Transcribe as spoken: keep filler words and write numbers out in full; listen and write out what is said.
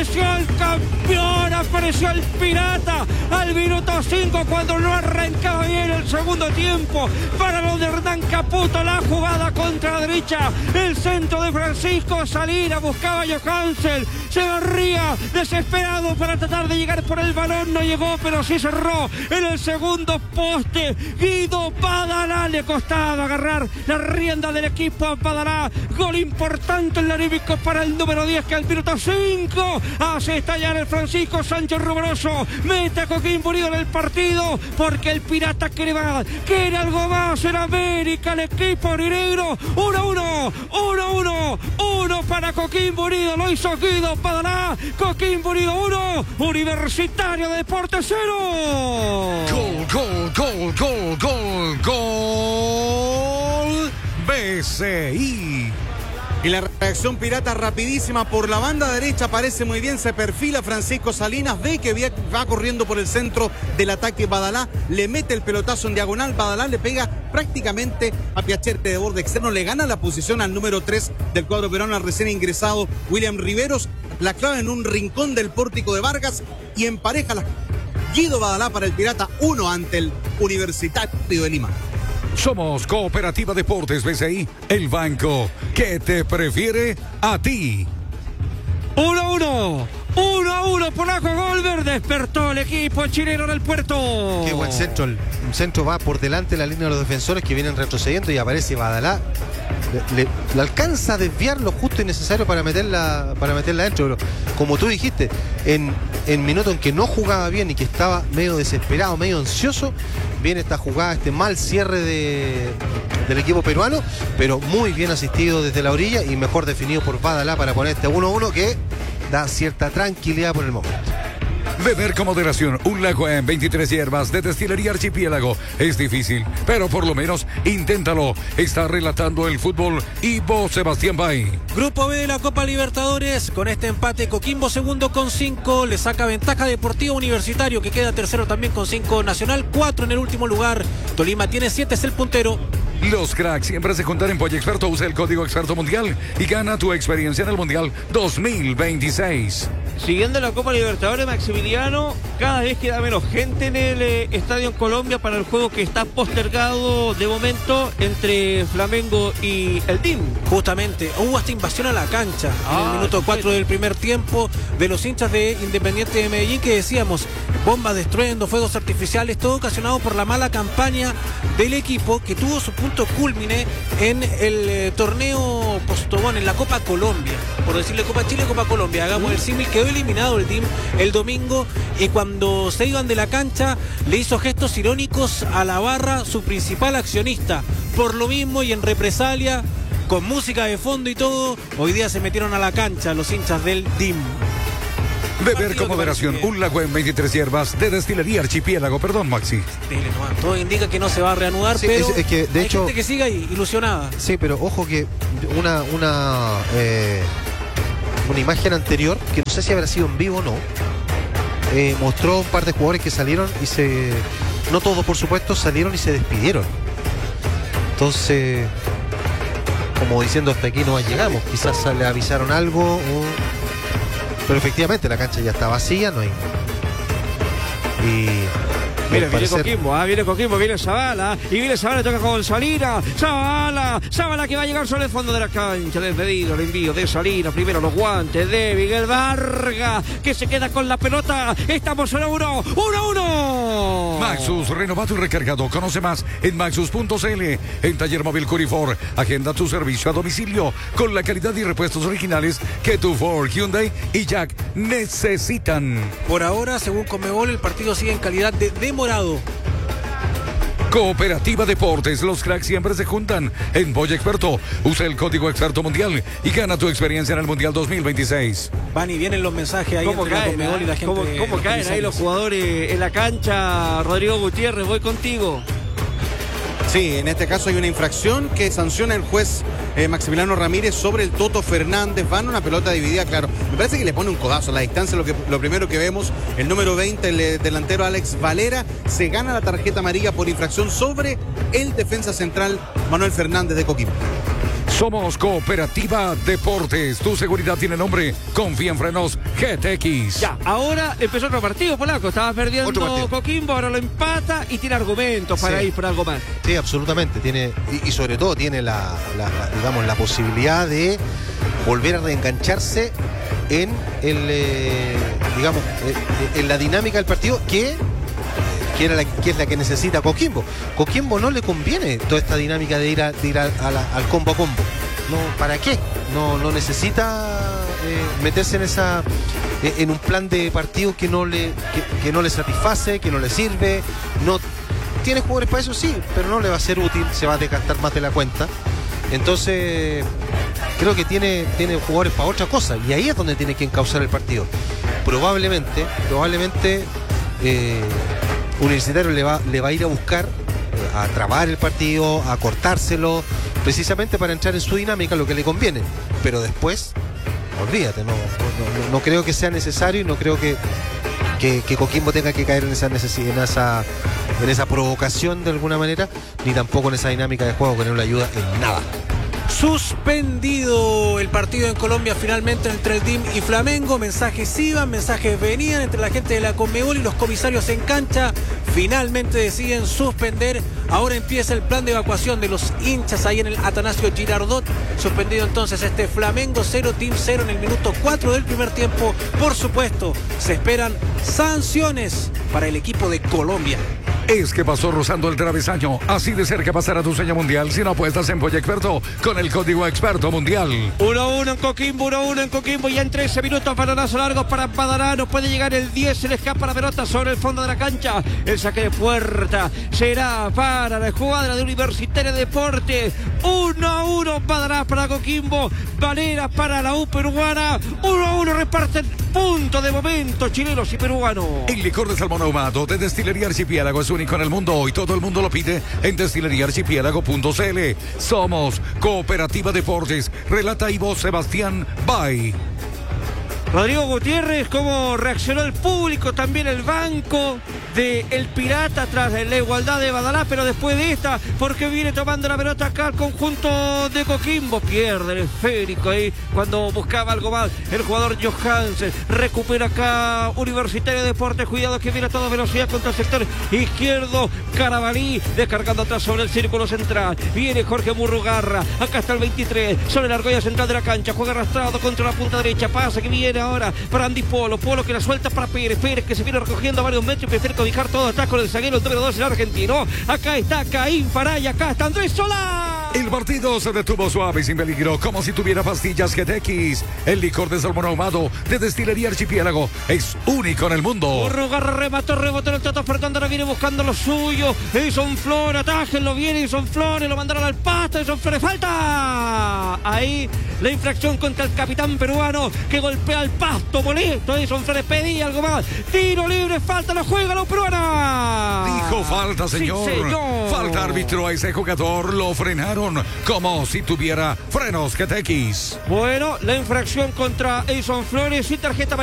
apareció el campeón, apareció el pirata al minuto cinco cuando no arrancaba bien el segundo tiempo para los de Hernán Caputo. La jugada contra la derecha, el centro de Francisco Salinas, buscaba a Johansen, se barría desesperado para tratar de llegar por el balón, no llegó, pero sí cerró en el segundo poste. Guido Badalá, le costaba agarrar la rienda del equipo a Badalá. Gol importante en la anímico para el número diez, que al minuto cinco hace estallar el Francisco Sánchez Rumoroso, mete a Coquimbo Unido en el partido, porque el pirata quiere más, quiere algo más en América, el equipo negro. Uno a uno, uno a uno, uno para Coquimbo Unido, lo hizo Guido Badalá. Coquimbo Unido uno, Universitario de Deportes cero. Gol, gol, gol, gol, gol, gol B C I. Y la reacción pirata rapidísima por la banda derecha, parece muy bien, se perfila Francisco Salinas, ve que va corriendo por el centro del ataque Badalá, le mete el pelotazo en diagonal, Badalá le pega prácticamente a Piachete de borde externo, le gana la posición al número tres del cuadro peruano, al recién ingresado William Riveros, la clava en un rincón del pórtico de Vargas y empareja la Guido Badalá para el pirata, uno ante el Universitario de Lima. Somos Cooperativa Deportes B C I, el banco que te prefiere a ti. uno a uno, uno a uno, Polaco Golver, despertó el equipo chileno del puerto. Qué buen centro, el centro va por delante de la línea de los defensores que vienen retrocediendo y aparece Badalá. Le, le, le alcanza a desviar lo justo y necesario para meterla, para meterla dentro, pero como tú dijiste, en, en minuto en que no jugaba bien y que estaba medio desesperado, medio ansioso, viene esta jugada, este mal cierre de, del equipo peruano, pero muy bien asistido desde la orilla y mejor definido por Badalá para poner este uno a uno que da cierta tranquilidad por el momento. Beber con moderación un lago en veintitrés hierbas de Destilería Archipiélago es difícil, pero por lo menos inténtalo. Está relatando el fútbol Ivo Sebastián Bay. Grupo B de la Copa Libertadores, con este empate Coquimbo segundo con cinco, le saca ventaja Deportivo Universitario, que queda tercero también con cinco, Nacional cuatro en el último lugar, Tolima tiene siete, es el puntero. Los cracks siempre se juntan en Pollo Experto. Usa el código Experto Mundial y gana tu experiencia en el Mundial dos mil veintiséis. Siguiendo la Copa Libertadores, Maximiliano, cada vez queda menos gente en el eh, Estadio en Colombia para el juego que está postergado de momento entre Flamengo y el Team. Justamente, hubo hasta invasión a la cancha ah, en el minuto cuatro del primer tiempo de los hinchas de Independiente de Medellín, que decíamos, bombas destruyendo, fuegos artificiales, todo ocasionado por la mala campaña del equipo que tuvo su punto cúlmine en el eh, torneo Postobón, en la Copa Colombia, por decirle Copa Chile, Copa Colombia, hagamos el símil. Quedó eliminado el Team el domingo y cuando se iban de la cancha le hizo gestos irónicos a la barra, su principal accionista. Por lo mismo y en represalia, con música de fondo y todo, hoy día se metieron a la cancha los hinchas del Team. Beber con moderación un lago en veintitrés hierbas de Destilería Archipiélago. Perdón, Maxi. Todo indica que no se va a reanudar, sí, pero es, es que, de hay hecho, gente que siga ahí, ilusionada. Sí, pero ojo que una una eh, una imagen anterior, que no sé si habrá sido en vivo o no, eh, mostró un par de jugadores que salieron y se... No todos, por supuesto, salieron y se despidieron. Entonces, como diciendo, hasta aquí no llegamos. Quizás le avisaron algo, o... pero efectivamente la cancha ya está vacía, no hay... Y... Mira, viene Coquimbo, ah, viene Coquimbo, viene Zavala, y viene Zavala, toca con Salinas, Zavala, Zavala que va a llegar sobre el fondo de la cancha, despedido, el envío de Salinas, primero los guantes de Miguel Vargas, que se queda con la pelota, estamos en uno, uno a uno. Maxus, renovado y recargado, conoce más en maxus punto c l, en Taller Móvil Curifor, agenda tu servicio a domicilio, con la calidad y repuestos originales que tu Ford, Hyundai y Jack necesitan. Por ahora, según Conmebol, el partido sigue en calidad de demorado. Cooperativa Deportes, los cracks siempre se juntan en Pollo Experto. Usa el código Experto Mundial y gana tu experiencia en el Mundial dos mil veintiséis. Van y vienen los mensajes ahí entre la Conmebol y la gente. ¿Cómo, cómo caen ahí los jugadores en la cancha? Rodrigo Gutiérrez, voy contigo. Sí, en este caso hay una infracción que sanciona el juez eh, Maximiliano Ramírez sobre el Toto Fernández. Van una pelota dividida, claro. Me parece que le pone un codazo a la distancia. Lo, que, lo primero que vemos, el número veinte, el eh, delantero Alex Valera, se gana la tarjeta amarilla por infracción sobre el defensa central Manuel Fernández de Coquimbo. Somos Cooperativa Deportes. Tu seguridad tiene nombre. Confía en frenos G T X. Ya, ahora empezó otro partido, Polaco. Estaba perdiendo Coquimbo, ahora lo empata y tiene argumentos para Sí. ir por algo más. Sí, absolutamente. Tiene, y, y sobre todo tiene la, la- la, digamos, la posibilidad de volver a reengancharse en el eh, digamos eh, en la dinámica del partido que, que, era la, que es la que necesita Coquimbo. Coquimbo no le conviene toda esta dinámica de ir, a, de ir a- a la- al combo a combo. No, ¿para qué? No, no necesita eh, meterse en esa eh, en un plan de partido que no le que, que no le satisface, que no le sirve. No tiene jugadores para eso, sí, pero no le va a ser útil, se va a desgastar más de la cuenta. Entonces, creo que tiene, tiene jugadores para otra cosa, y ahí es donde tiene que encauzar el partido. Probablemente, probablemente eh, Universitario le va, le va a ir a buscar, eh, a trabar el partido, a cortárselo, precisamente para entrar en su dinámica, lo que le conviene. Pero después, olvídate, no, no, no- no creo que sea necesario y no creo que, que, que Coquimbo tenga que caer en esa necesidad, en esa, en esa provocación de alguna manera, ni tampoco en esa dinámica de juego que no le ayuda en nada. Suspendido el partido en Colombia finalmente entre el D I M y Flamengo. Mensajes iban, mensajes venían entre la gente de la Conmebol y los comisarios en cancha. Finalmente deciden suspender. Ahora empieza el plan de evacuación de los hinchas ahí en el Atanasio Girardot. Suspendido entonces este Flamengo cero, D I M cero en el minuto cuatro del primer tiempo. Por supuesto, se esperan sanciones para el equipo de Colombia. Es que pasó rozando el travesaño. Así de cerca pasará tu sueño mundial si no apuestas en Polla Experto con el código Experto Mundial. uno a uno en Coquimbo, uno a uno en Coquimbo. Ya en trece minutos, balonazos largos para Padarano. Puede llegar el diez, se le escapa la pelota sobre el fondo de la cancha. El saque de puerta será para la escuadra de Universitario de Deportes. uno a uno Padará para Coquimbo. Valera para la U peruana. uno a uno reparten puntos de momento chilenos y peruanos. El licor de salmón ahumado de Destilería Archipiélago es único en el mundo y todo el mundo lo pide en destilería archipiélago punto c l. Somos Cooperativa Deportes. Relata y voz Sebastián Bay. Rodrigo Gutiérrez, cómo reaccionó el público, también el banco de El Pirata tras la igualdad de Badalá, pero después de esta, porque viene tomando la pelota acá el conjunto de Coquimbo, pierde el esférico ahí cuando buscaba algo más el jugador Johansen, recupera acá Universitario de Deportes, cuidado que viene a toda velocidad contra el sector izquierdo, Carabalí descargando atrás sobre el círculo central, viene Jorge Murrugarra, acá está el veintitrés, sobre la argolla central de la cancha, juega arrastrado contra la punta derecha, pasa que viene ahora para Andy Polo, Polo que la suelta para Pérez, Pérez que se viene recogiendo a varios metros y prefiere cobijar todo atrás con el zaguero, el número dos, el argentino, acá está Caín Faray, acá está Andrés Solá. El partido se detuvo suave y sin peligro, como si tuviera pastillas G T X. El licor de salmón ahumado de Destilería Archipiélago es único en el mundo. Urrugarra remató, rebotó en el Tato Fernández, ahora viene buscando lo suyo. Edison Flores, atájenlo bien, Edison Flores, lo mandaron al pasto, Edison Flores, falta. Ahí la infracción contra el capitán peruano que golpea al pasto molesto. Edison Flores pedía algo más. Tiro libre, falta, la juega la peruana. Dijo falta, señor. Sí, señor. Falta árbitro a ese jugador, lo frenaron como si tuviera frenos G T X. Bueno, la infracción contra Edison Flores y tarjeta